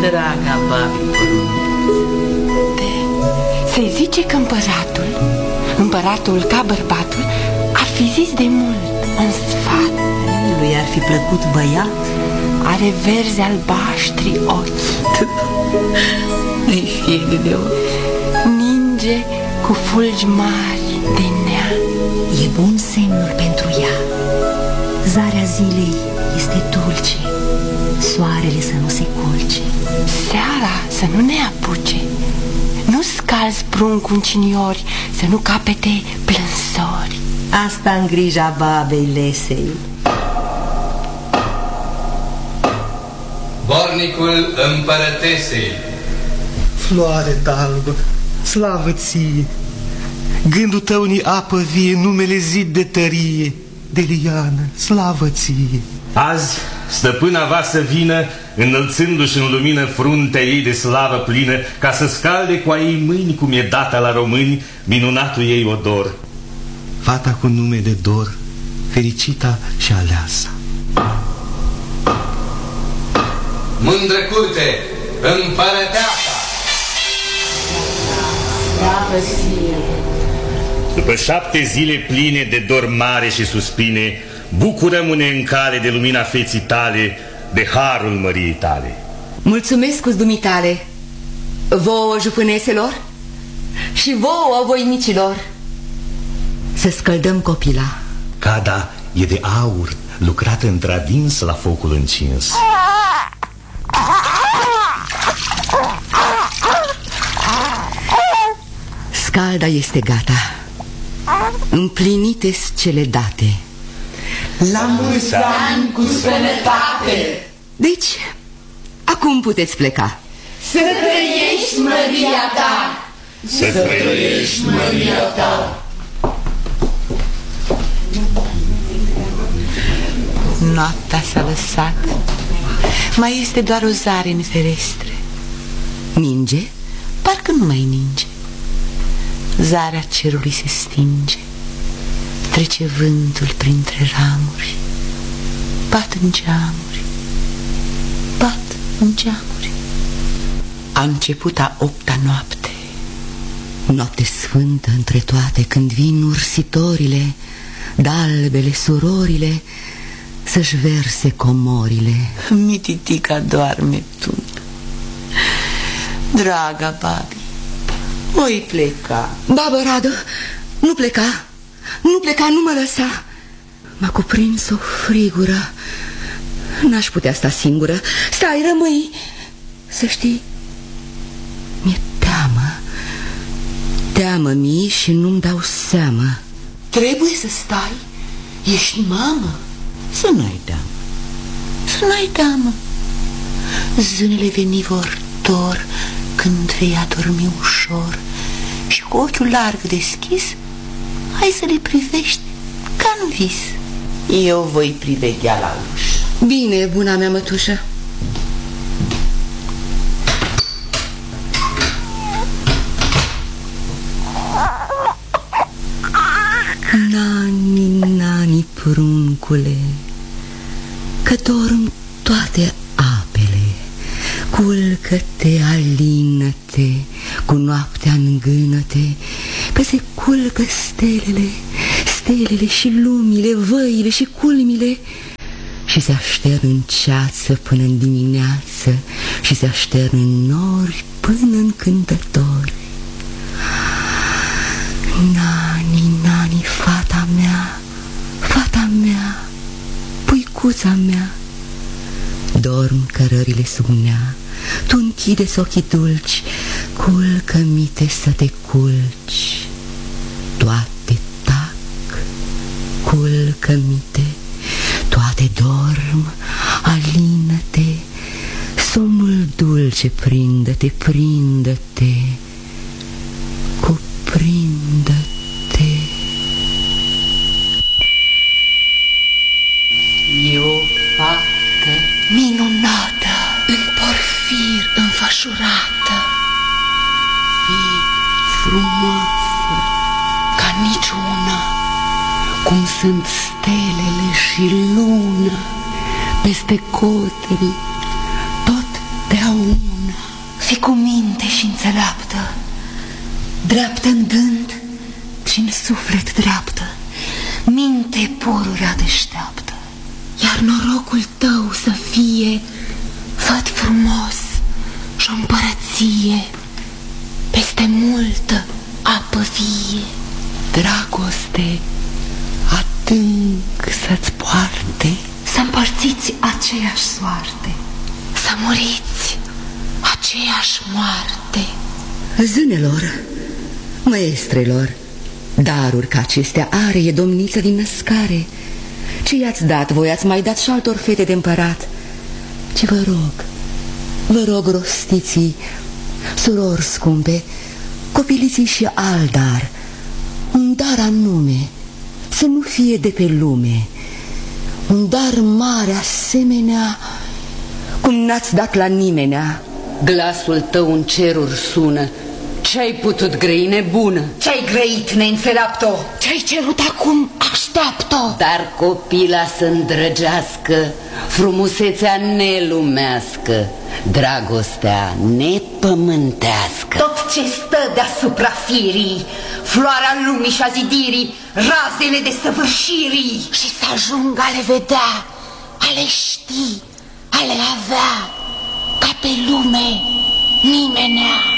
Draga babi porumbeță. Se zice că împăratul ca bărbatul ar fi zis de mult un sfat. Lui ar fi plăcut băiat. Are verzi albaștri ochi. Nu-i fie de ochi. Ninge cu fulgi mari de neam. E bun semnul pentru ea. Zarea zilei este dulce, soarele să nu se culce, seara să nu ne apuce, nu scalzi pruncul în ciniori, să nu capete plânsori. Asta în grija babei Lesei. Bornicul împărătesei. Floare d'albă, slavă ție, gândul tău-ni apă vie, numele zid de tărie, de liană, slavă ție. Azi stăpâna va să vină, înălțându-și în lumină fruntea ei de slavă plină, ca să scalde cu a ei mâini, cum e data la români, minunatul ei odor. Fata cu nume de dor, fericita și aleasa. Mândră curte, împărăteasa. Slavă ție. După 7 zile pline de dor mare și suspine, bucurăm-ne în cale de lumina feții tale, de harul măriei tale. Mulțumesc cu dumitale, vouă jupâneselor și vouă voinicilor. Să scăldăm copila. Cada e de aur, lucrată într-adins la focul încins. Scalda este gata, împlinite-s cele date. La mulți ani cu sănătate! Deci, acum puteți pleca. Să trăiești măria ta! Să trăiești măria ta! Noaptea s-a lăsat. Mai este doar o zare în ferestre. Ninge? Parcă nu mai ninge. Zarea cerului se stinge. Trece vântul printre ramuri. Bat în geamuri. Bat în geamuri. A început a 8-a noapte. Noapte sfântă între toate, când vin ursitorile, dalbele, surorile, să-și verse comorile. Mititica doarme tu. Draga babi, voi pleca. Babă Radu, nu pleca. Nu pleca, nu mă lăsa. M-a cuprins o frigură. N-aș putea sta singură. Stai, rămâi. Să știi, mi-e teamă. Teamă-mi și nu-mi dau seamă. Trebuie să stai. Ești mamă. Să n-ai teamă. Să n-ai teamă. Zânele veni vor dor când vei adormi ușor și cu ochiul larg deschis hai să le privești ca în vis. Eu voi priveghea la ușă. Bine, buna mea mătușă. Nani, nani, pruncule, că dorm toate apele. Culcă-te, alină-te, cu noaptea îngână-te, că se culcă stelele, stelele și lumile, văile și culmile, și se aștern în ceață până în dimineață și se aștern în nori până în cântători. Nani, nani, fata mea, puicuța mea, dorm cărările sub nea, tu închide-ți ochii dulci, culcă-mi-te să te culci. Toate tac, culcă-mi-te, toate dorm, alină-te, somnul dulce prindă-te, prindă-te, cuprindă-te. E o fată minunată, în porfir înfășurată, fii frumoasă ca niciuna, cum sunt stelele și luna peste cotri totdeauna. Fii cu minte și înțeleaptă, dreaptă în gând și în suflet dreaptă, minte pururea deșteaptă. Iar norocul tău să fie făt frumos și o împărăție peste multă apă vie. Dragoste adânc să-ți poarte, Să împărțiți aceeași soarte, să muriți aceeași moarte. Zânelor, măestrelor, daruri ca acestea are e domniță din născare. Ce i-ați dat voi, ați mai dat și altor fete de împărat. Ci vă rog, rostiții, surori scumpe, copiliții și alt dar, un dar anume, să nu fie de pe lume, un dar mare asemenea, cum n-ați dat la nimenea. Glasul tău în ceruri sună, ce-ai putut grăi, nebună? ce-ai grăit, neînțeleaptă? Ce-ai cerut acum, așteaptă-o. Dar copila să îndrăgească, frumusețea nelumească, dragostea nepământească. Tot ce stă deasupra firii, floarea lumii și a zidirii, razele de săvârșirii. Și să ajung a le vedea, a le ști, a le avea, ca pe lume nimenea.